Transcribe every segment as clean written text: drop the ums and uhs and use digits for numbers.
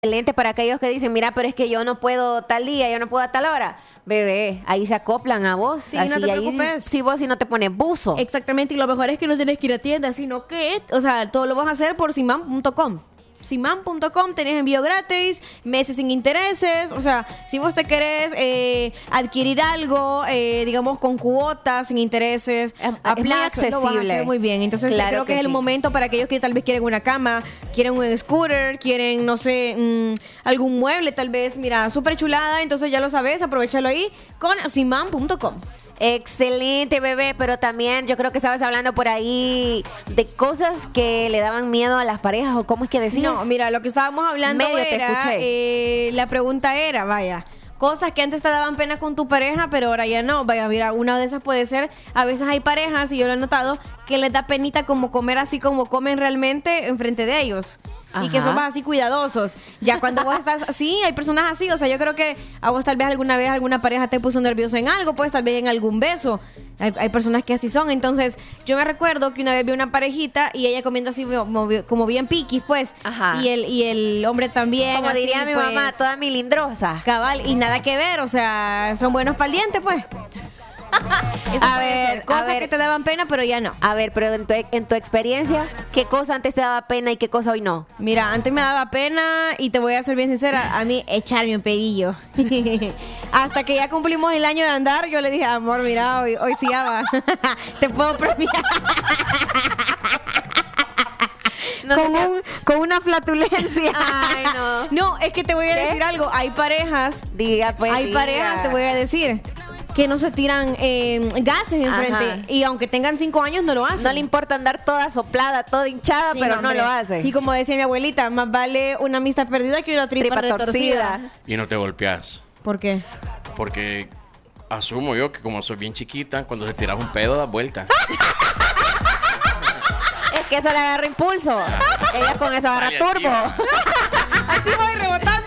excelente para aquellos que dicen, mira, pero es que yo no puedo tal día, yo no puedo a tal hora. Bebé, ahí se acoplan a vos. Sí, así, no te ahí, preocupes. si vos si no te pones buzo. Exactamente, y lo mejor es que no tienes que ir a tiendas, sino que, o sea, todo lo vas a hacer por simam.com. Simam.com, tenés envío gratis, meses sin intereses, o sea, si vos te querés adquirir algo, digamos, con cuotas, sin intereses, a muy plazo, lo vas a accesible. hacer muy bien. Entonces, Claro creo que que es el sí. momento para aquellos que tal vez quieren una cama, quieren un scooter, quieren, no sé, algún mueble, tal vez, mira, súper chulada, entonces ya lo sabes, aprovechalo ahí con simam.com. Excelente, bebé, pero también yo creo que estabas hablando por ahí de cosas que le daban miedo a las parejas, o cómo es que decías. No, mira, lo que estábamos hablando Medio te escuché. la pregunta era, vaya, cosas que antes te daban pena con tu pareja, pero ahora ya no. Vaya, mira, una de esas puede ser, a veces hay parejas, y yo lo he notado, que les da penita como comer así como comen realmente enfrente de ellos. Y que Ajá. son más así cuidadosos. Ya cuando vos estás así, hay personas así. O sea, yo creo que a vos tal vez alguna vez alguna pareja te puso nervioso en algo, pues tal vez en algún beso. Hay personas que así son. Entonces, yo me recuerdo que una vez vi una parejita y ella comiendo así como bien piquis, pues. Ajá. Y el hombre también. Como así, diría mi pues, mamá, toda milindrosa. cabal, y nada que ver. O sea, son buenos para el diente, pues. Eso A puede ver, ser. Cosas a ver. que te daban pena, pero ya no. A ver, pero en tu experiencia, ¿qué cosa antes te daba pena y qué cosa hoy no? Mira, antes me daba pena y te voy a ser bien sincera, a mí echarme un pedillo. Hasta que ya cumplimos el año de andar, yo le dije, amor, mira, hoy sí ya va. Te puedo premiar. No con, sé si- con una flatulencia. Ay, no. No, es que te voy a ¿Qué? decir algo. Hay parejas, Diga, pues. hay diga. parejas, te voy a decir, que no se tiran gases enfrente. Ajá. Y aunque tengan 5 años, no lo hacen. No le importa andar toda soplada, toda hinchada, Sí, pero hombre. no lo hace. Y como decía mi abuelita, más vale una amistad perdida que una tripa retorcida. Y no te golpeas. ¿Por qué? Porque asumo yo que como soy bien chiquita, cuando te tiras un pedo, das vuelta. Es que eso le agarra impulso. Ella con eso agarra Sale turbo. activa. Así voy rebotando.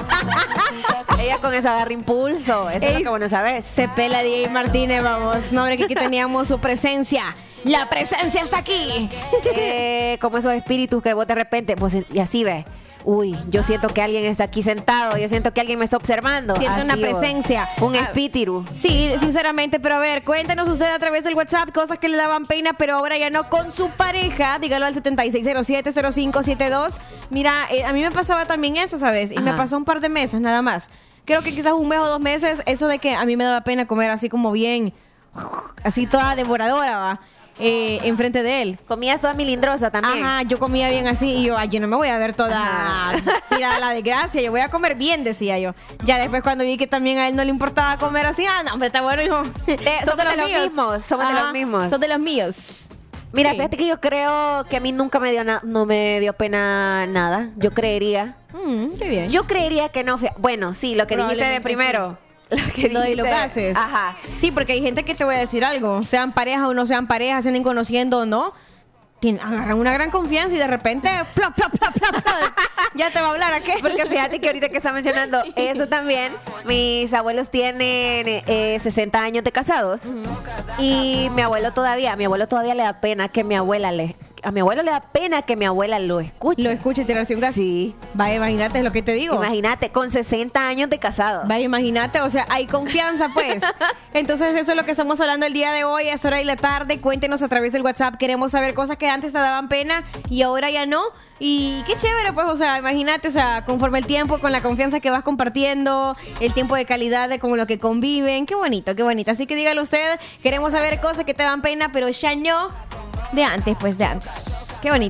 Ella con eso agarra impulso. Eso es lo Ey, que vos no sabes. Se pela DJ Martínez, vamos. No, hombre, que aquí teníamos su presencia. La presencia está aquí. Como esos espíritus que vos de repente, pues, y así ves. Uy, yo siento que alguien está aquí sentado, yo siento que alguien me está observando. Siento una Así, vos. presencia. Un Ah, espíritu. Sí, sinceramente, pero a ver, cuéntenos usted a través del WhatsApp cosas que le daban pena, pero ahora ya no con su pareja. Dígalo al 7607-0572. Mira, a mí me pasaba también eso, ¿sabes? Y me Ajá. pasó un par de meses nada más. Creo que quizás un mes o 2 meses, eso de que a mí me daba pena comer así como bien, así toda devoradora, va, enfrente de él. Comías toda milindrosa también. Ajá, yo comía bien así y yo, ay, yo no me voy a ver toda Ajá. tirada a la desgracia, yo voy a comer bien, decía yo. Ya después cuando vi que también a él no le importaba comer así, no, hombre, está bueno, hijo. Somos de los mismos, somos de los mismos. Son de los míos. Mira, Sí. fíjate que yo creo que a mí nunca me dio no me dio pena nada. Yo creería. Qué bien. Yo creería que no. Bueno, sí, lo que dijiste de Probablemente primero. Lo, que Lo de los dijiste- gases. Ajá. Sí, porque hay gente que te voy a decir algo, sean pareja o no sean pareja, se anden conociendo o no, agarran una gran confianza y de repente, plop, plop, plop, plop, plop, ya te va a hablar a qué. Porque fíjate que ahorita que está mencionando eso también, mis abuelos tienen 60 años de casados y a mi abuelo todavía le da pena que a mi abuelo le da pena que mi abuela lo escuche. Lo escucha y tirarse un gas. Sí. Vaya, imagínate es lo que te digo. Imagínate, con 60 años de casado. Vaya, imagínate, o sea, hay confianza, pues. Entonces, eso es lo que estamos hablando el día de hoy, a esta hora de la tarde. Cuéntenos a través del WhatsApp. Queremos saber cosas que antes te daban pena y ahora ya no. Y qué chévere, pues, o sea, imagínate, o sea, conforme el tiempo, con la confianza que vas compartiendo, el tiempo de calidad de con lo que conviven. Qué bonito, qué bonito. Así que dígalo usted, queremos saber cosas que te dan pena, pero ya no de antes, pues, de antes. Qué bonito.